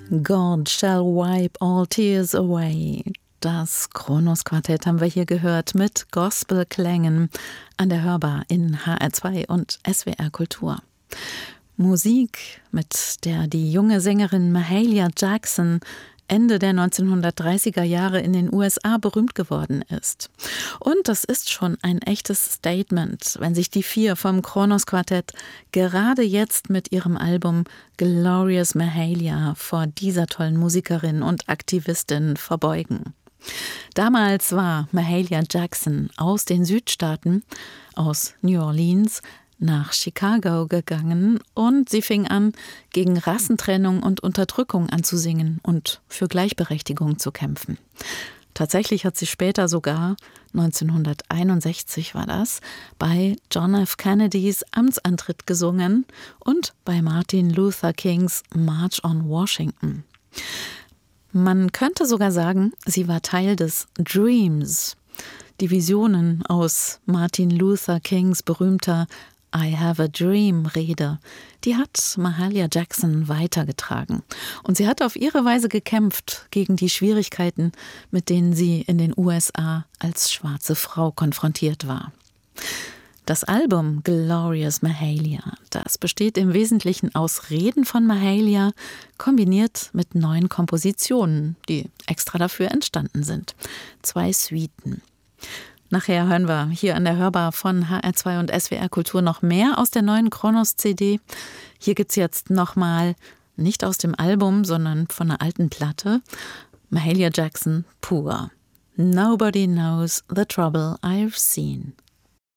God shall wipe all tears away. Das Kronos-Quartett haben wir hier gehört mit Gospelklängen an der Hörbar in HR2 und SWR Kultur. Musik, mit der die junge Sängerin Mahalia Jackson Ende der 1930er Jahre in den USA berühmt geworden ist. Und das ist schon ein echtes Statement, wenn sich die 4 vom Kronos-Quartett gerade jetzt mit ihrem Album Glorious Mahalia vor dieser tollen Musikerin und Aktivistin verbeugen. Damals war Mahalia Jackson aus den Südstaaten, aus New Orleans, nach Chicago gegangen und sie fing an, gegen Rassentrennung und Unterdrückung anzusingen und für Gleichberechtigung zu kämpfen. Tatsächlich hat sie später sogar, 1961 war das, bei John F. Kennedys Amtsantritt gesungen und bei Martin Luther Kings March on Washington. Man könnte sogar sagen, sie war Teil des Dreams. Die Visionen aus Martin Luther Kings berühmter I Have a Dream Rede, die hat Mahalia Jackson weitergetragen. Und sie hat auf ihre Weise gekämpft gegen die Schwierigkeiten, mit denen sie in den USA als schwarze Frau konfrontiert war. Das Album Glorious Mahalia, das besteht im Wesentlichen aus Reden von Mahalia, kombiniert mit 9 Kompositionen, die extra dafür entstanden sind. 2 Suiten. Nachher hören wir hier an der Hörbar von HR2 und SWR Kultur noch mehr aus der neuen Kronos-CD. Hier gibt's jetzt nochmal, nicht aus dem Album, sondern von einer alten Platte, Mahalia Jackson pur. Nobody knows the trouble I've seen.